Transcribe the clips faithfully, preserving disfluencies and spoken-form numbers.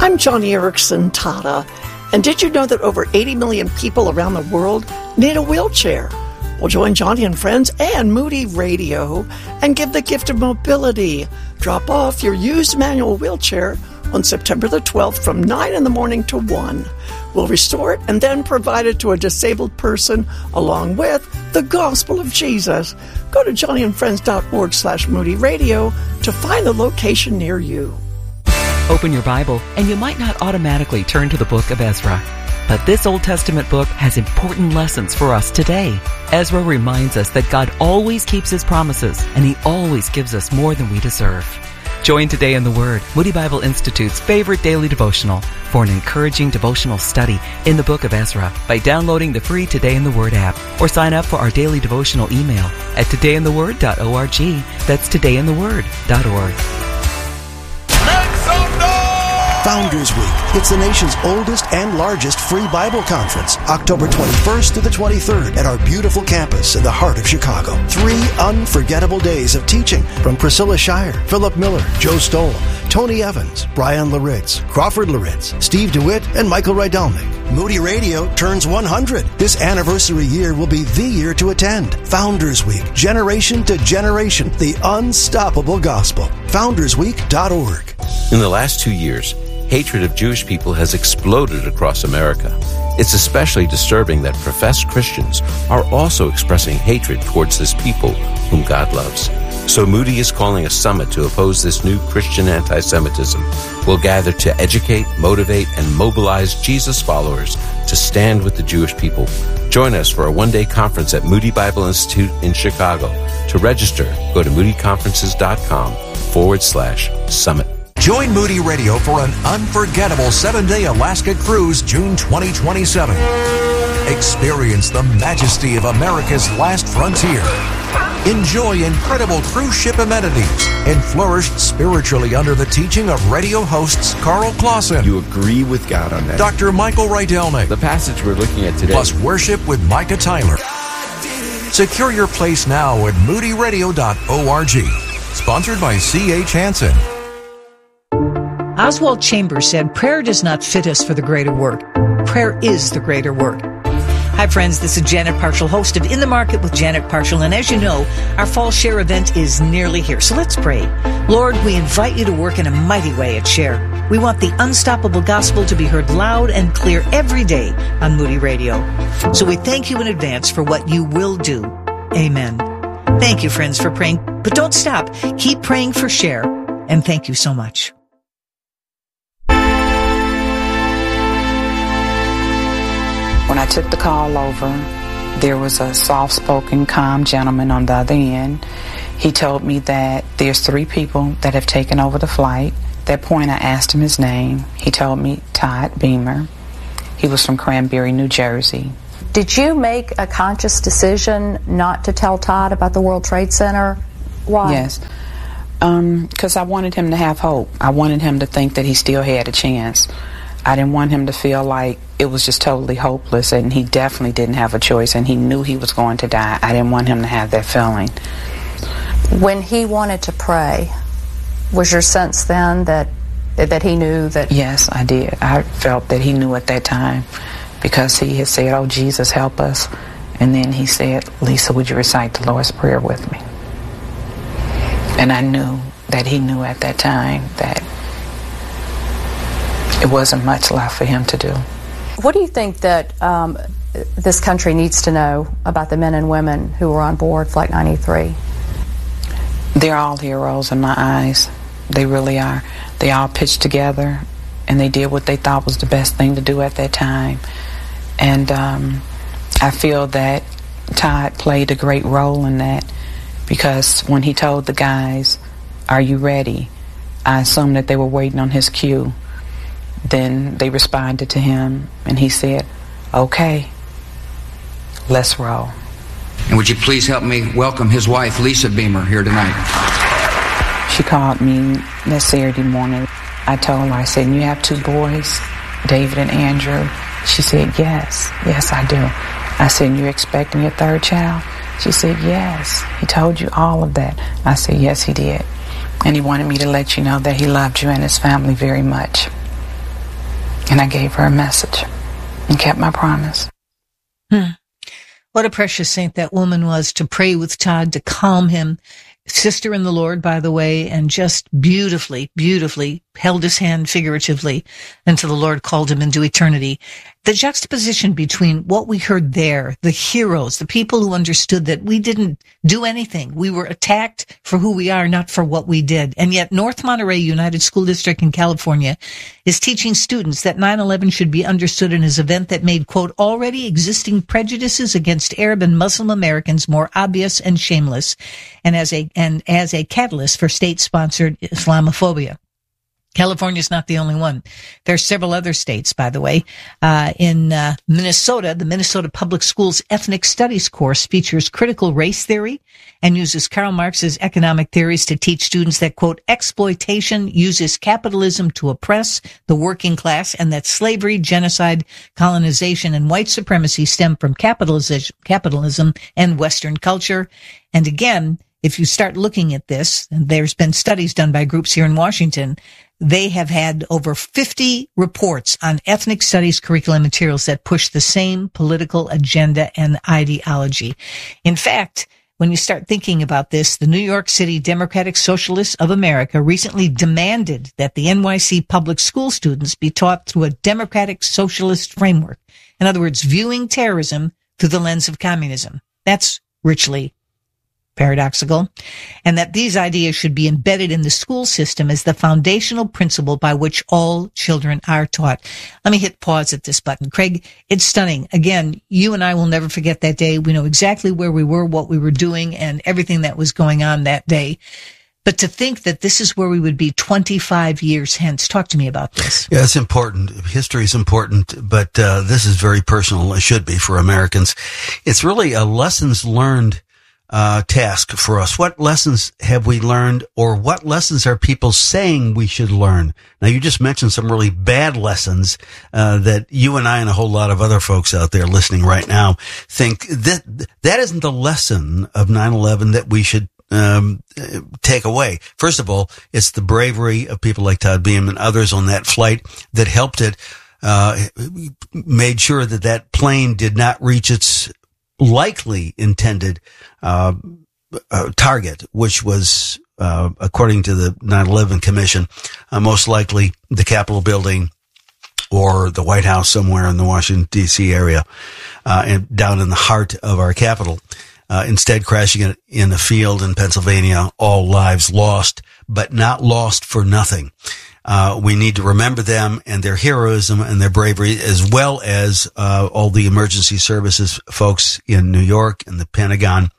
I'm Johnny Erickson Tata, and did you know that over eighty million people around the world need a wheelchair? Well, join Johnny and Friends and Moody Radio and give the gift of mobility. Drop off your used manual wheelchair on September the twelfth from nine in the morning to one. We'll restore it and then provide it to a disabled person along with the gospel of Jesus. Go to johnnyandfriends.org slash Moody Radio to find the location near you. Open your Bible and you might not automatically turn to the book of Ezra. But this Old Testament book has important lessons for us today. Ezra reminds us that God always keeps His promises and He always gives us more than we deserve. Join Today in the Word, Moody Bible Institute's favorite daily devotional, for an encouraging devotional study in the book of Ezra by downloading the free Today in the Word app or sign up for our daily devotional email at today in the word dot org. That's today in the word dot org. Founders Week. It's the nation's oldest and largest free Bible conference, October twenty-first to the twenty-third at our beautiful campus in the heart of Chicago. Three unforgettable days of teaching from Priscilla Shire, Philip Miller, Joe Stoll, Tony Evans, Brian Laritz, Crawford Laritz, Steve DeWitt, and Michael Rydelnik. Moody Radio turns one hundred. This anniversary year will be the year to attend. Founders Week, generation to generation, the unstoppable gospel. founders week dot org. In the last two years, hatred of Jewish people has exploded across America. It's especially disturbing that professed Christians are also expressing hatred towards this people whom God loves. So Moody is calling a summit to oppose this new Christian anti-Semitism. We'll gather to educate, motivate, and mobilize Jesus followers to stand with the Jewish people. Join us for a one-day conference at Moody Bible Institute in Chicago. To register, go to moodyconferences.com forward slash summit. Join Moody Radio for an unforgettable seven-day Alaska cruise June twenty twenty-seven. Experience the majesty of America's last frontier. Enjoy incredible cruise ship amenities and flourish spiritually under the teaching of radio hosts Carl Clausen. You agree with God on that. Doctor Michael Rydelnik. The passage we're looking at today. Plus worship with Micah Tyler. Secure your place now at moody radio dot org. Sponsored by C H Hansen. Oswald Chambers said, "Prayer does not fit us for the greater work. Prayer is the greater work." Hi, friends. This is Janet Parshall, host of In the Market with Janet Parshall. And as you know, our Fall Share event is nearly here. So let's pray. Lord, we invite you to work in a mighty way at Share. We want the unstoppable gospel to be heard loud and clear every day on Moody Radio. So we thank you in advance for what you will do. Amen. Thank you, friends, for praying. But don't stop. Keep praying for Share. And thank you so much. When I took the call over, there was a soft-spoken, calm gentleman on the other end. He told me that there's three people that have taken over the flight. At that point, I asked him his name. He told me Todd Beamer. He was from Cranberry, New Jersey. Did you make a conscious decision not to tell Todd about the World Trade Center? Why? Yes, because um, I wanted him to have hope. I wanted him to think that he still had a chance. I didn't want him to feel like it was just totally hopeless, and he definitely didn't have a choice, and he knew he was going to die. I didn't want him to have that feeling. When he wanted to pray, was your sense then that that he knew that... Yes, I did. I felt that he knew at that time, because he had said, "Oh, Jesus, help us." And then he said, "Lisa, would you recite the Lord's Prayer with me?" And I knew that he knew at that time that it wasn't much left for him to do. What do you think that um, this country needs to know about the men and women who were on board Flight ninety-three? They're all heroes in my eyes. They really are. They all pitched together, and they did what they thought was the best thing to do at that time. And um, I feel that Todd played a great role in that, because when he told the guys, "Are you ready?" I assumed that they were waiting on his cue. Then they responded to him, and he said, "Okay, let's roll." And would you please help me welcome his wife, Lisa Beamer, here tonight? She called me that Saturday morning. I told her, I said, "You have two boys, David and Andrew?" She said, "Yes, yes, I do." I said, "You're expecting your third child?" She said, "Yes. He told you all of that." I said, "Yes, he did. And he wanted me to let you know that he loved you and his family very much." And I gave her a message and kept my promise. Hmm. What a precious saint that woman was, to pray with Todd, to calm him. Sister in the Lord, by the way, and just beautifully, beautifully held his hand figuratively until the Lord called him into eternity. The juxtaposition between what we heard there, the heroes, the people who understood that we didn't do anything. We were attacked for who we are, not for what we did. And yet North Monterey United School District in California is teaching students that nine eleven should be understood as an event that made, quote, already existing prejudices against Arab and Muslim Americans more obvious and shameless, and as a, and as a catalyst for state-sponsored Islamophobia. California is not the only one. There are several other states, by the way. Uh, in uh, Minnesota, the Minnesota Public Schools Ethnic Studies course features critical race theory and uses Karl Marx's economic theories to teach students that, quote, exploitation uses capitalism to oppress the working class, and that slavery, genocide, colonization, and white supremacy stem from capitalism, capitalism and Western culture. And again, if you start looking at this, and there's been studies done by groups here in Washington, they have had over fifty reports on ethnic studies curriculum materials that push the same political agenda and ideology. In fact, when you start thinking about this, the New York City Democratic Socialists of America recently demanded that the N Y C public school students be taught through a democratic socialist framework. In other words, viewing terrorism through the lens of communism. That's richly paradoxical, and that these ideas should be embedded in the school system as the foundational principle by which all children are taught. Let me hit pause at this button. Craig, it's stunning. Again, you and I will never forget that day. We know exactly where we were, what we were doing, and everything that was going on that day. But to think that this is where we would be twenty-five years hence. Talk to me about this. Yeah, it's important. History is important, but uh, this is very personal. It should be for Americans. It's really a lessons learned Uh, task for us. What lessons have we learned, or what lessons are people saying we should learn? Now, you just mentioned some really bad lessons uh, that you and I and a whole lot of other folks out there listening right now think that that isn't the lesson of nine eleven that we should um, take away. First of all, it's the bravery of people like Todd Beam and others on that flight that helped it, uh, made sure that that plane did not reach its likely intended uh, uh target, which was, uh according to the nine eleven Commission, uh, most likely the Capitol building or the White House somewhere in the Washington, D C area, uh and down in the heart of our capital. Uh, instead, crashing in, in a field in Pennsylvania, all lives lost, but not lost for nothing. Uh, we need to remember them and their heroism and their bravery, as well as uh, all the emergency services folks in New York and the Pentagon,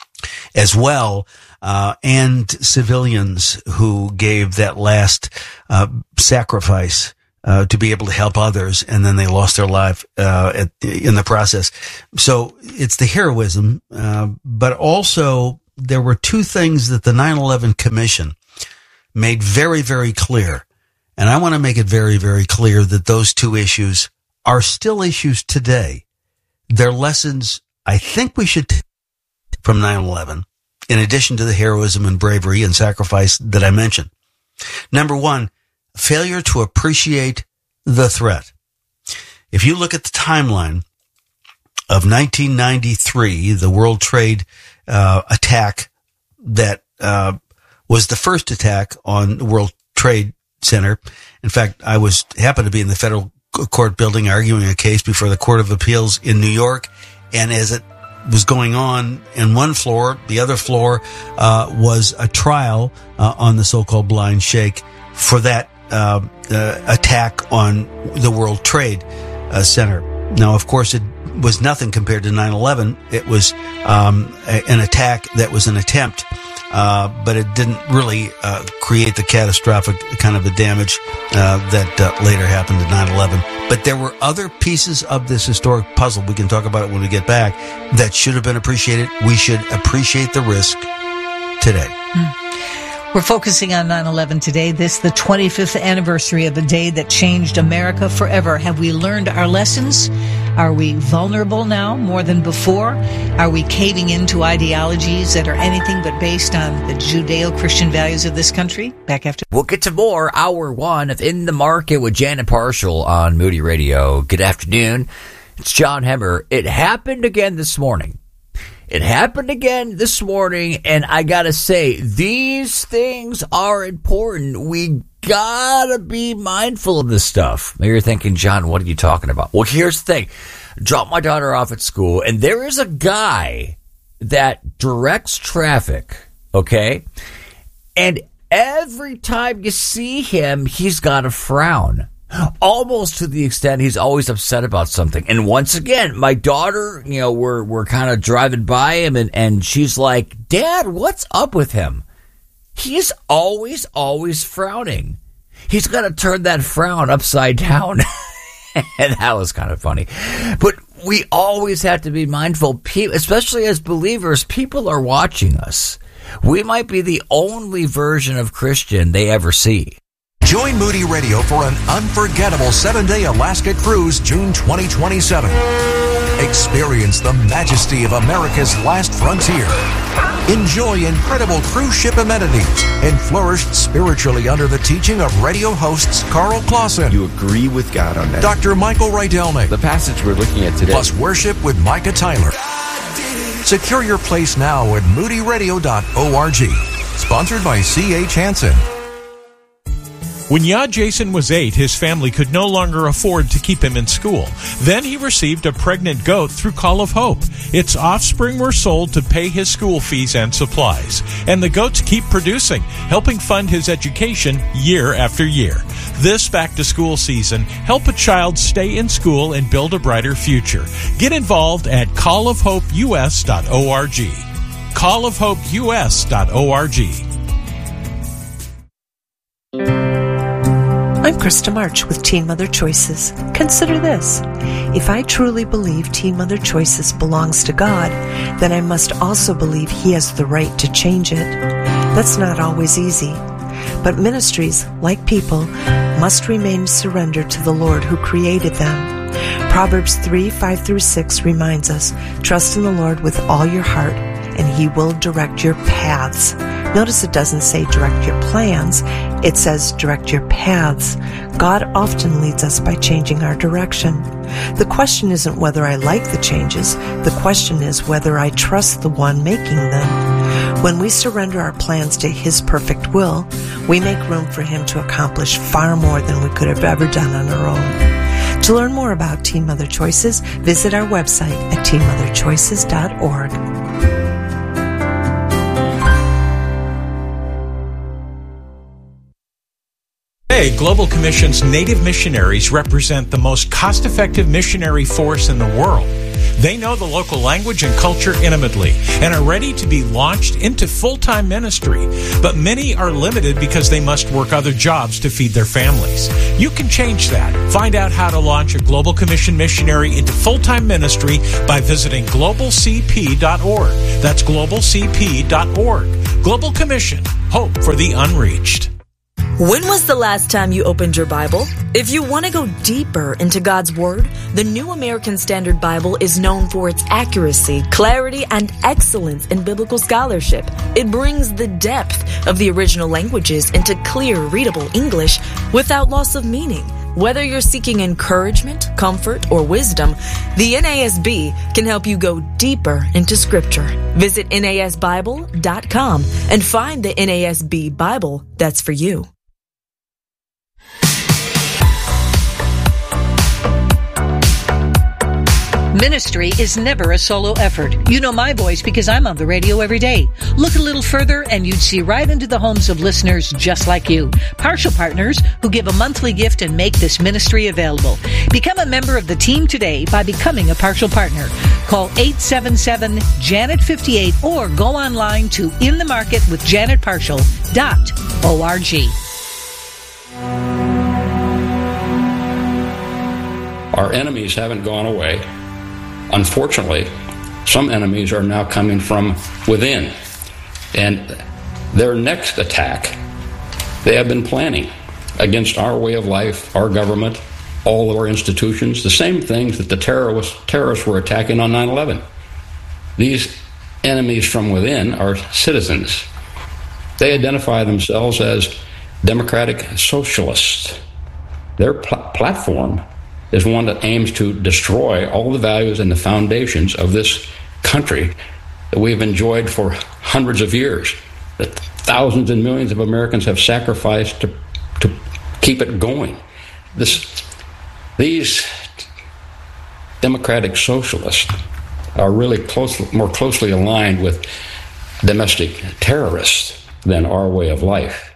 as well, uh, and civilians who gave that last uh, sacrifice uh, to be able to help others, and then they lost their life uh, at, in the process. So it's the heroism, uh, but also there were two things that the nine eleven Commission made very, very clear. And I want to make it very, very clear that those two issues are still issues today. They're lessons I think we should take from nine eleven, in addition to the heroism and bravery and sacrifice that I mentioned. Number one, failure to appreciate the threat. If you look at the timeline of nineteen ninety-three, the World Trade uh, attack that uh, was the first attack on the World Trade Center. In fact, I was happened to be in the federal court building arguing a case before the Court of Appeals in New York, and as it was going on in one floor, the other floor uh, was a trial uh, on the so-called Blind Sheikh for that uh, uh, attack on the World Trade uh, Center. Now, of course, it was nothing compared to nine eleven. It was um, a, an attack that was an attempt. Uh, but it didn't really uh, create the catastrophic kind of a damage uh, that uh, later happened in nine eleven. But there were other pieces of this historic puzzle, we can talk about it when we get back, that should have been appreciated. We should appreciate the risk today. Mm. We're focusing on nine eleven today, this the twenty-fifth anniversary of the day that changed America forever. Have we learned our lessons? Are we vulnerable now more than before? Are we caving into ideologies that are anything but based on the Judeo-Christian values of this country? Back after. We'll get to more. Hour one of In the Market with Janet Parshall on Moody Radio. Good afternoon. It's John Hemmer. It happened again this morning. It happened again this morning, and I gotta say, these things are important. We gotta be mindful of this stuff. Maybe you're thinking, John, what are you talking about? Well, here's the thing. Drop my daughter off at school, and there is a guy that directs traffic, okay? And every time you see him, he's got a frown. Almost to the extent he's always upset about something. And once again, my daughter, you know, we're we're kind of driving by him, and, and she's like, Dad, what's up with him? He's always, always frowning. He's got to turn that frown upside down. And that was kind of funny. But we always have to be mindful, especially as believers, people are watching us. We might be the only version of Christian they ever see. Join Moody Radio for an unforgettable seven-day Alaska cruise June twenty twenty-seven. Experience the majesty of America's last frontier. Enjoy incredible cruise ship amenities and flourish spiritually under the teaching of radio hosts Carl Clausen. You agree with God on that? Doctor Michael Rydelnik. The passage we're looking at today. Plus worship with Micah Tyler. Secure your place now at moody radio dot org. Sponsored by C H Hansen. When Yad Jason was eight, his family could no longer afford to keep him in school. Then he received a pregnant goat through Call of Hope. Its offspring were sold to pay his school fees and supplies. And the goats keep producing, helping fund his education year after year. This back-to-school season, help a child stay in school and build a brighter future. Get involved at call of hope u s dot org. call of hope u s dot org. I'm Krista March with Teen Mother Choices. Consider this. If I truly believe Teen Mother Choices belongs to God, then I must also believe He has the right to change it. That's not always easy. But ministries, like people, must remain surrendered to the Lord who created them. Proverbs three, five through six reminds us, trust in the Lord with all your heart, and He will direct your paths. Notice it doesn't say direct your plans. It says direct your paths. God often leads us by changing our direction. The question isn't whether I like the changes. The question is whether I trust the one making them. When we surrender our plans to His perfect will, we make room for Him to accomplish far more than we could have ever done on our own. To learn more about Teen Mother Choices, visit our website at teen mother choices dot org. Today, Global Commission's Native missionaries represent the most cost-effective missionary force in the world. They know the local language and culture intimately and are ready to be launched into full-time ministry. But many are limited because they must work other jobs to feed their families. You can change that. Find out how to launch a Global Commission missionary into full-time ministry by visiting global c p dot org. That's global c p dot org. Global Commission. Hope for the unreached. When was the last time you opened your Bible? If you want to go deeper into God's Word, the New American Standard Bible is known for its accuracy, clarity, and excellence in biblical scholarship. It brings the depth of the original languages into clear, readable English without loss of meaning. Whether you're seeking encouragement, comfort, or wisdom, the N A S B can help you go deeper into Scripture. Visit N A S Bible dot com and find the N A S B Bible that's for you. Ministry is never a solo effort. You know my voice because I'm on the radio every day. Look a little further and you'd see right into the homes of listeners just like you. Partial partners who give a monthly gift and make this ministry available. Become a member of the team today by becoming a partial partner. Call eight seven seven, Janet fifty-eight or go online to in the market with janet partial dot org. Our enemies haven't gone away. Unfortunately, some enemies are now coming from within. And their next attack, they have been planning against our way of life, our government, all of our institutions, the same things that the terrorists, terrorists were attacking on nine eleven. These enemies from within are citizens. They identify themselves as democratic socialists. Their pl- platform is one that aims to destroy all the values and the foundations of this country that we've enjoyed for hundreds of years, that thousands and millions of Americans have sacrificed to, to keep it going. This, these democratic socialists are really close, more closely aligned with domestic terrorists than our way of life.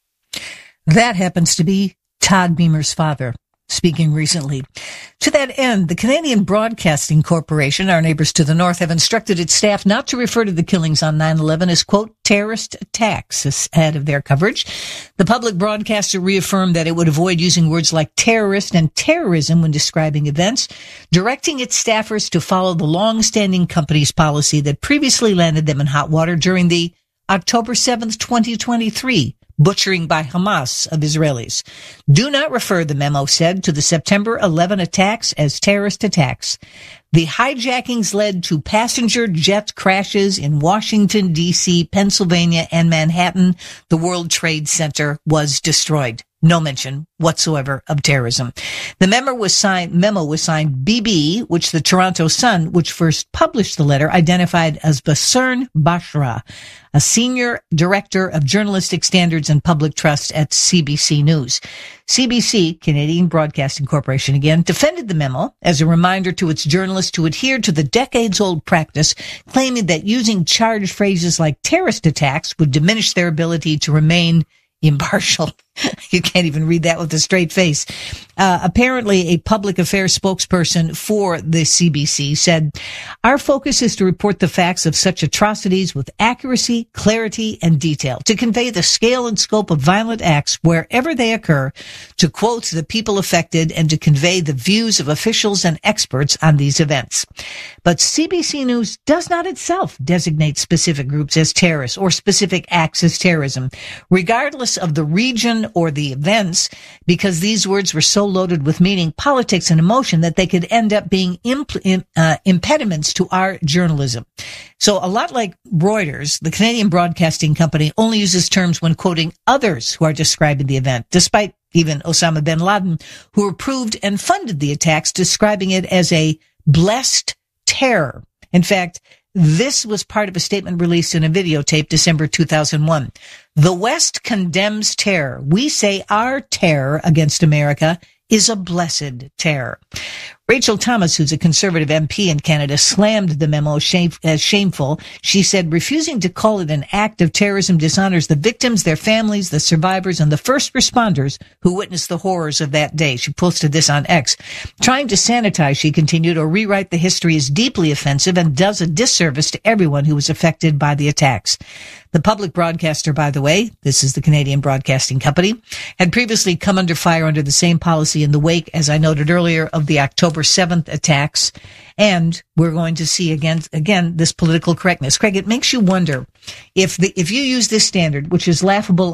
That happens to be Todd Beamer's father, speaking recently. To that end, the Canadian Broadcasting Corporation, our neighbors to the north, have instructed its staff not to refer to the killings on nine eleven as, quote, terrorist attacks as ahead of their coverage. The public broadcaster reaffirmed that it would avoid using words like terrorist and terrorism when describing events, directing its staffers to follow the long-standing company's policy that previously landed them in hot water during the October seventh, twenty twenty-three butchering by Hamas of Israelis. Do not refer, the memo said, to the September eleventh attacks as terrorist attacks. The hijackings led to passenger jet crashes in Washington, D C, Pennsylvania, and Manhattan. The World Trade Center was destroyed. No mention whatsoever of terrorism. The memo was signed, memo was signed B B, which the Toronto Sun, which first published the letter, identified as Basern Bashra, a senior director of journalistic standards and public trust at C B C News. C B C, Canadian Broadcasting Corporation again, defended the memo as a reminder to its journalists to adhere to the decades-old practice, claiming that using charged phrases like terrorist attacks would diminish their ability to remain impartial. You can't even read that with a straight face. Uh, apparently, a public affairs spokesperson for the C B C said, our focus is to report the facts of such atrocities with accuracy, clarity, and detail, to convey the scale and scope of violent acts wherever they occur, to quote the people affected, and to convey the views of officials and experts on these events. But C B C News does not itself designate specific groups as terrorists or specific acts as terrorism, regardless of the region or the events, because these words were so loaded with meaning, politics, and emotion that they could end up being impl- uh, impediments to our journalism. So a lot like Reuters, the Canadian Broadcasting Company only uses terms when quoting others who are describing the event, despite even Osama bin Laden, who approved and funded the attacks, describing it as a blessed terror. In fact, this was part of a statement released in a videotape December two thousand one. The West condemns terror. We say our terror against America is a blessed terror. Rachel Thomas, who's a conservative M P in Canada, slammed the memo as shameful. She said refusing to call it an act of terrorism dishonors the victims, their families, the survivors, and the first responders who witnessed the horrors of that day. She posted this on X. Trying to sanitize, she continued, or rewrite the history is deeply offensive and does a disservice to everyone who was affected by the attacks. The public broadcaster, by the way, this is the Canadian Broadcasting Company, had previously come under fire under the same policy in the wake, as I noted earlier, of the October seventh attacks. And we're going to see again, again, this political correctness. Craig, it makes you wonder if the, if you use this standard, which is laughable